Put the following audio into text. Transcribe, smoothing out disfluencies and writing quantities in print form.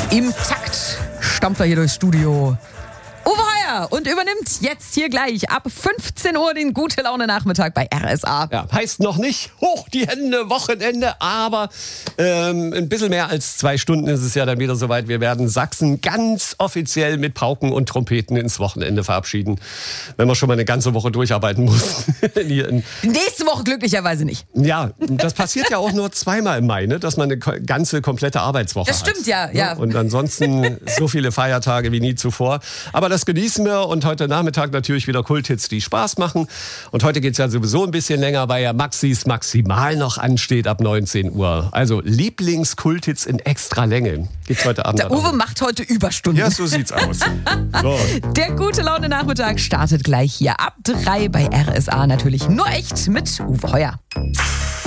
Im Takt stampft er hier durchs Studio. Uwe Heuer und übernimmt jetzt hier gleich ab 15 Uhr den Gute-Laune-Nachmittag bei RSA. Ja, heißt noch nicht hoch die Hände, Wochenende, aber ein bisschen mehr als 2 Stunden ist es ja dann wieder soweit. Wir werden Sachsen ganz offiziell mit Pauken und Trompeten ins Wochenende verabschieden, wenn wir schon mal eine ganze Woche durcharbeiten mussten. Nächste Woche glücklicherweise nicht. Ja, das passiert ja auch nur zweimal im Mai, ne, dass man eine ganze komplette Arbeitswoche Das hat. stimmt, ja. Und ansonsten so viele Feiertage wie nie zuvor. Aber das genießen wir und heute Nachmittag natürlich wieder Kulthits, die Spaß machen. Und heute geht's ja sowieso ein bisschen länger, weil ja Maxis Maximal noch ansteht ab 19 Uhr. Also Lieblingskulthits in extra Länge gibt's heute Abend. Der Uwe macht heute Überstunden. Ja, so sieht's aus. So. Der Gute-Laune-Nachmittag startet gleich hier ab 3 bei RSA. Natürlich nur echt mit Uwe Heuer.